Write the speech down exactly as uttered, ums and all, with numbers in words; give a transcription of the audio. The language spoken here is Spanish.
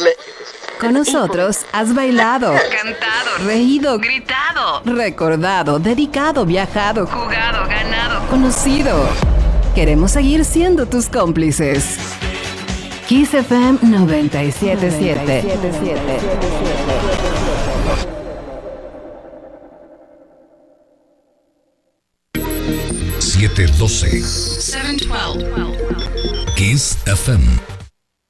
decirle... Con nosotros has bailado, cantado, reído, gritado, recordado, dedicado, viajado, jugado, ganado, conocido. Queremos seguir siendo tus cómplices. Kiss F M noventa y siete punto siete. siete doce. siete doce. Kiss F M.